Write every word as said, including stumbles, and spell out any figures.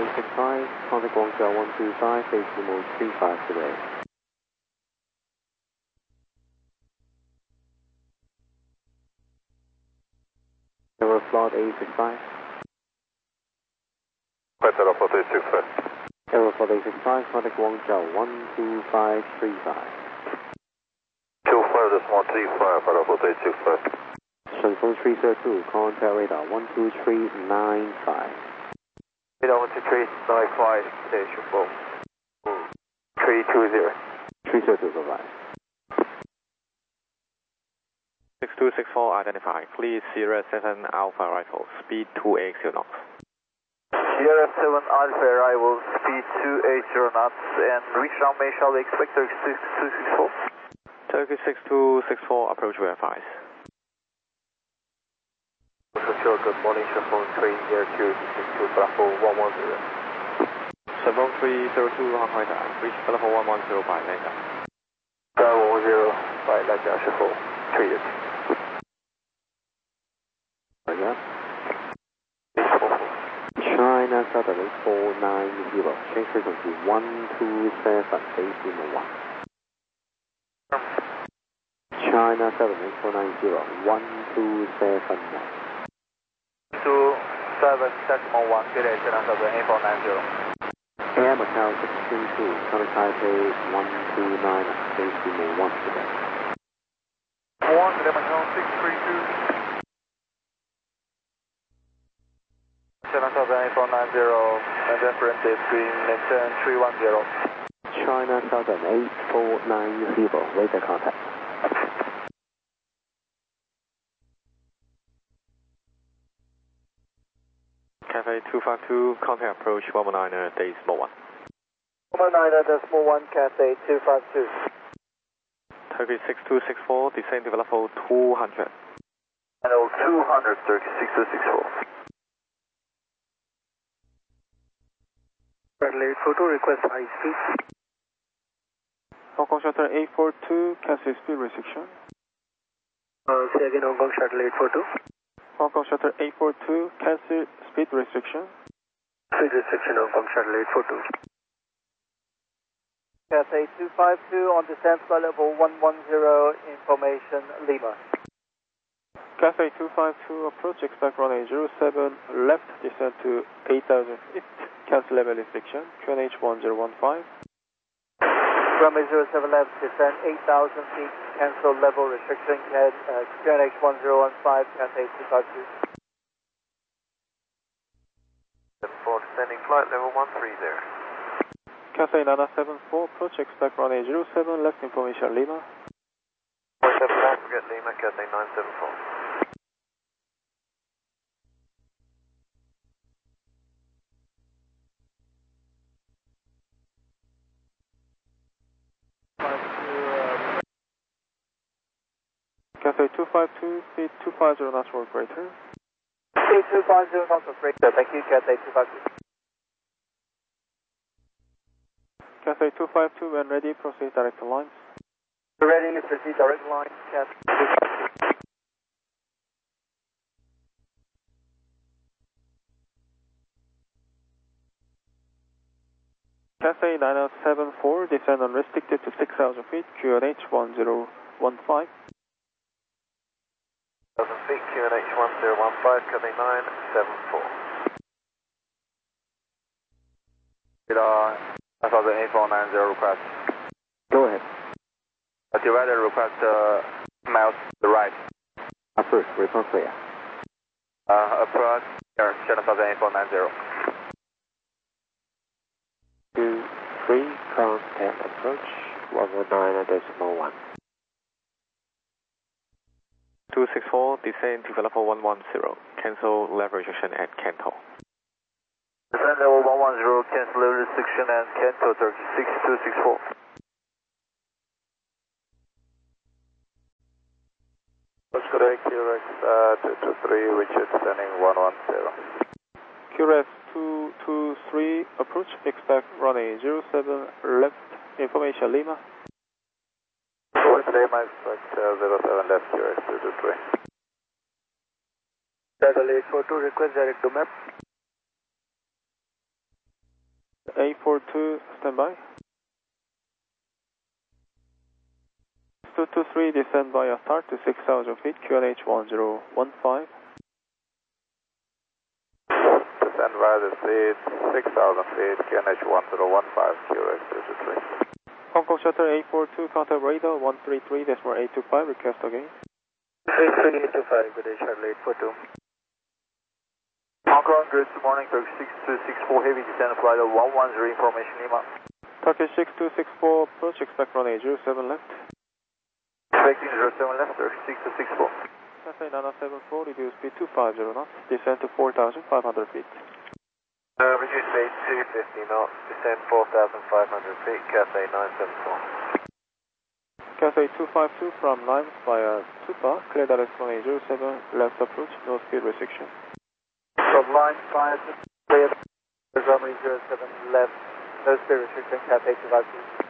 eight six five, contact Guangzhou one two five, decimal three five today. Aeroflot eight six five. Quite Aeroflot eight six five. Aeroflot eight six five, contact Guangzhou one two five three five. two five decimal three five, Aeroflot eight six five. Shenzhen three zero two, contact radar one two three nine five. Radar one two three nine five, station four. three two zero. three zero two, bye-bye. six two six four identified. Please Sierra seven Alpha Rifle, speed two eight zero knots. Sierra seven Alpha arrival, speed two eight zero knots, and which runway shall we expect Turkish six two six four? Turkish six two six four, approach verifies. Sure, good morning, Chevron three zero two six two Bravo one one zero. Chevron three zero two Hong Kong time, reach Bravo one one zero by Langa. Bravo one zero by Langa, Chevron three zero two. Yeah. China Southern four nine zero, change frequency one two seven, decimal one. China Southern four nine zero, one two seven one. two seven decimal one, good day, China Southern eight four nine zero. Air Macau six three two, contact Taipei one two nine, decimal one today. one, Air Macau six three two. China Southern eight four nine zero, and reference is green, maintain three one zero. China Southern eight four nine zero, radar contact. Cathay two five two, contact approach one one nine, decimal one. one one nine, decimal one, Cathay two five two. Turkish six two six four, descend to level two hundred. Level two hundred, Turkish six two six four. Late photo request high speed. Hong Kong Shuttle eight four two, cancel speed restriction. Uh, say again, Hong Kong Shuttle eight four two. Hong Kong Shuttle eight four two, cancel speed restriction. Speed restriction, Hong Kong Shuttle eight four two. Cathay two five two on descent flight level one one zero, information Lima. Cathay two five two, approach expect runway zero seven, left descent to eight thousand feet, cancel level restriction, Q N H one zero one five. Runway zero seven left, descent eight thousand feet, cancel level restriction, uh, Q N H one zero one five, Cathay two five two. seven four, descending flight level one three zero. Cathay nine seven four, approach expect runway zero seven, left information Lima. four seven left, forget Lima, Cathay nine seven four. Cathay two five two, speed two five zero knots or greater. Speed two five zero knots or greater, thank you, Cathay two five two. Cathay two five two, when ready, proceed direct to lines. Ready, proceed direct line, Cathay two five two. Cathay nine seven four, descend unrestricted to six thousand feet, Q N H one zero one five. one thousand feet, Q N H one zero one five, Cathay nine seven four. Radar, I saw the eight four nine zero request. Go ahead. A divider request, uh, miles to the right. Approach, report clear. Uh, approach, here, China Southern eight four nine zero. two three, contact approach one one nine, decimal one. two six four, descend to level one one zero, cancel level restriction at Canton. Descend level one one zero, cancel level restriction and Canton, Turkey six two six four. Let's go to Q R X uh, two two three, Richard descending one one zero. Q R X two two three, approach expect runway zero seven, left information Lima. Today my expect uh, zero seven left, Q R X two two three. Shuttle eight four two, request direct to map. A four two, standby. two two three, descend by a start to six thousand feet, Q N H one zero one five. Descend via the seat, six thousand feet, Q N H one zero one five, Q X two two three. Hong Kong Shuttle A four two, contact radar one three three, decimal eight two five, request again. three three eight two five, good day, Shuttle eight four two. Hong Kong, good morning, Turkish six two six four, heavy descent flight one one zero, information Lima. Turkish six two six four, approach, expect runway zero seven left. Expecting zero seven left, Turkish six two six four. Cathay nine seven four, reduce speed two five zero knots, descend to four thousand five hundred feet. Uh, reduce speed two fifty knots, descend four thousand five hundred feet, Cathay nine seven four. Cathay two five two from Lime via Tupa, clear direct runway zero seven left approach, no speed restriction. From line five, clear runway zero seven left, no speed restriction, Cathay two five two.